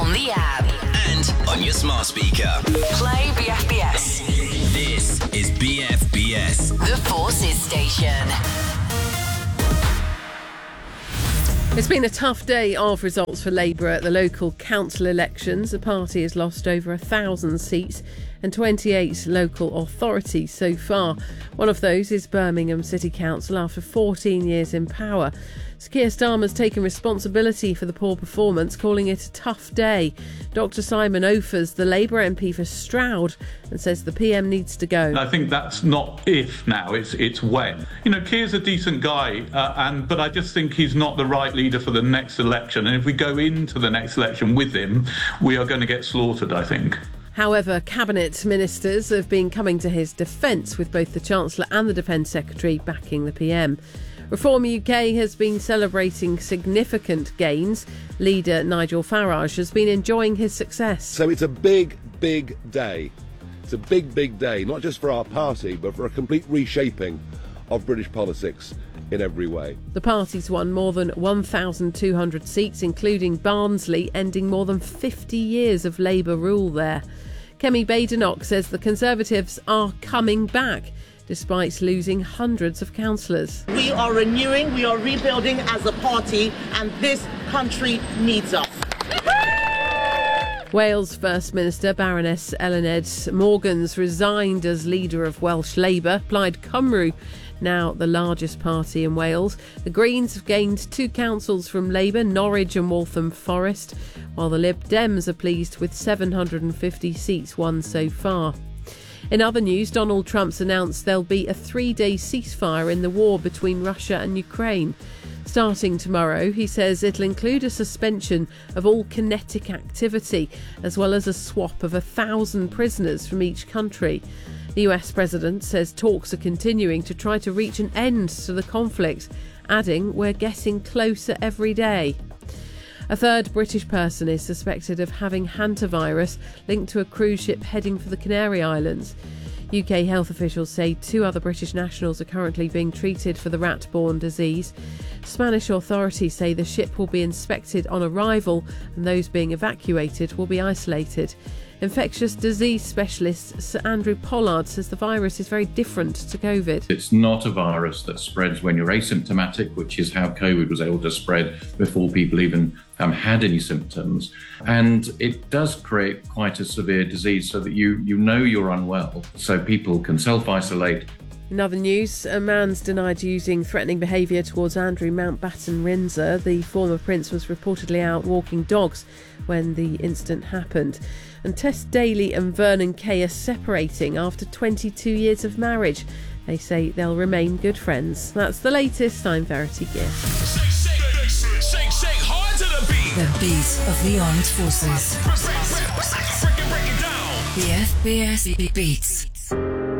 on the app and on your smart speaker. Play BFBS. This is BFBS, The Forces Station. It's been a tough day of results for Labour at the local council elections. The party has lost over 1,000 seats and 28 local authorities so far. One of those is Birmingham City Council after 14 years in power. Keir Starmer's taken responsibility for the poor performance, calling it a tough day. Dr Simon Ophers, the Labour MP for Stroud, and says the PM needs to go. I think that's not if now, it's when. You know, Keir's a decent guy, but I just think he's not the right leader for the next election. And if we go into the next election with him, we are going to get slaughtered, I think. However, Cabinet ministers have been coming to his defence, with both the Chancellor and the Defence Secretary backing the PM. Reform UK has been celebrating significant gains. Leader Nigel Farage has been enjoying his success. So it's a big, big day. It's a big, big day, not just for our party, but for a complete reshaping of British politics in every way. The party's won more than 1,200 seats, including Barnsley, ending more than 50 years of Labour rule there. Kemi Badenoch says the Conservatives are coming back, despite losing hundreds of councillors. We are renewing, we are rebuilding as a party, and this country needs us. Wales First Minister Baroness Eluned Morgan's resigned as leader of Welsh Labour. Plaid Cymru, now the largest party in Wales. The Greens have gained 2 councils from Labour, Norwich and Waltham Forest, while the Lib Dems are pleased with 750 seats won so far. In other news, Donald Trump's announced there'll be a 3-day ceasefire in the war between Russia and Ukraine. Starting tomorrow, he says it'll include a suspension of all kinetic activity, as well as a swap of 1,000 prisoners from each country. The US president says talks are continuing to try to reach an end to the conflict, adding, "We're getting closer every day." A third British person is suspected of having hantavirus linked to a cruise ship heading for the Canary Islands. UK health officials say 2 other British nationals are currently being treated for the rat-borne disease. Spanish authorities say the ship will be inspected on arrival and those being evacuated will be isolated. Infectious disease specialist Sir Andrew Pollard says the virus is very different to COVID. It's not a virus that spreads when you're asymptomatic, which is how COVID was able to spread before people even had any symptoms. And it does create quite a severe disease so that you know you're unwell, so people can self-isolate. In other news, a man's denied using threatening behaviour towards Andrew Mountbatten-Windsor. The former prince was reportedly out walking dogs when the incident happened. And Tess Daly and Vernon Kay are separating after 22 years of marriage. They say they'll remain good friends. That's the latest. I'm Verity Gift. Shake hard to the beat. The beat of the armed forces. Break it down. The FBS Beats.